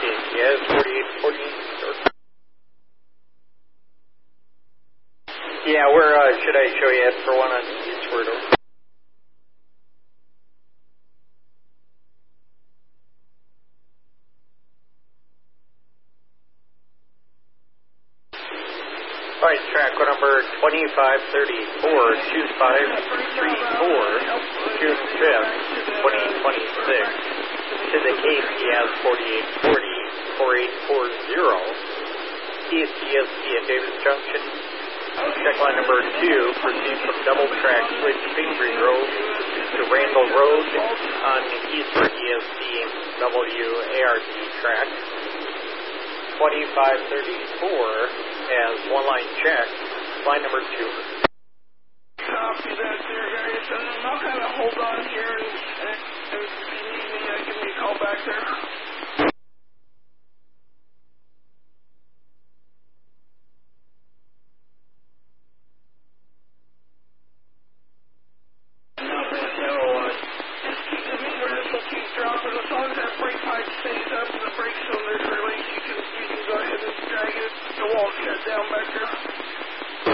Yes, 4840. Yeah, where should I show you at for one on the eastward? All right, track number 2534, 2534, June 5th, 2026, to the KCS 4840, 4840, ESTST at Davis Junction. Check line number 2, proceed from double track switch Fingering Road to Randall Road on eastward EST WARD track. 2534 has one line check, line number 2. Copy that there, guys. I'll kind of hold on here and if you need me, give me a call back there. No, just keep the meter, it'll keep dropping as long as that brake pipe stays up.